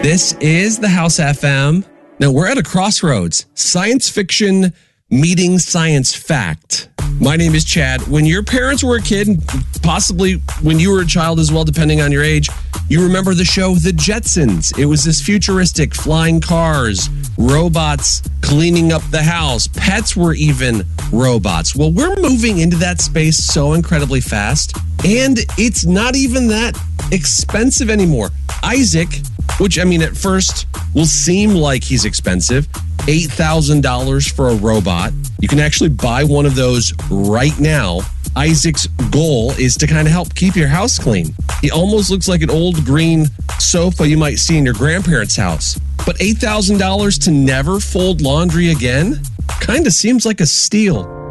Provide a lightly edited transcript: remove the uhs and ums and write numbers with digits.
This is the House FM. Now, we're at a crossroads. Science fiction meeting science fact. My name is Chad. When your parents were a kid, possibly when you were a child as well, depending on your age, you remember the show The Jetsons. It was this futuristic flying cars, robots cleaning up the house. Pets were even robots. Well, we're moving into that space so incredibly fast, and it's not even that expensive anymore. Isaac, which, I mean, at first will seem like he's expensive, $8,000 for a robot. You can actually buy one of those right now. Isaac's goal is to kind of help keep your house clean. He almost looks like an old green sofa you might see in your grandparents' house. But $8,000 to never fold laundry again kind of seems like a steal.